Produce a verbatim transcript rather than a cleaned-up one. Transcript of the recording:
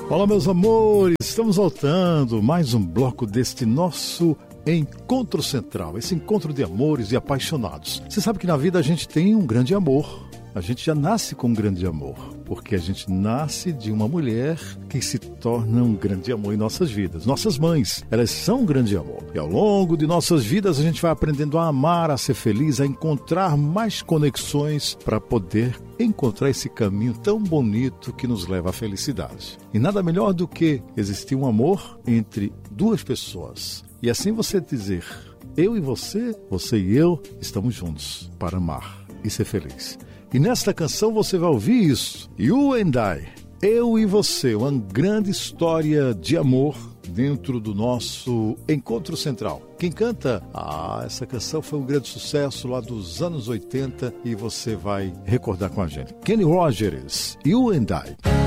Olá, meus amores, estamos voltando, mais um bloco deste nosso Encontro Central, esse encontro de amores e apaixonados. Você sabe que na vida a gente tem um grande amor, a gente já nasce com um grande amor, porque a gente nasce de uma mulher que se torna um grande amor em nossas vidas. Nossas mães, elas são um grande amor. E ao longo de nossas vidas a gente vai aprendendo a amar, a ser feliz, a encontrar mais conexões para poder encontrar esse caminho tão bonito que nos leva à felicidade. E nada melhor do que existir um amor entre duas pessoas. E assim você dizer, eu e você, você e eu, estamos juntos para amar e ser feliz. E nesta canção você vai ouvir isso. You and I, eu e você, uma grande história de amor dentro do nosso Encontro Central. Quem canta? Ah, essa canção foi um grande sucesso lá dos anos oitenta e você vai recordar com a gente. Kenny Rogers, You and I.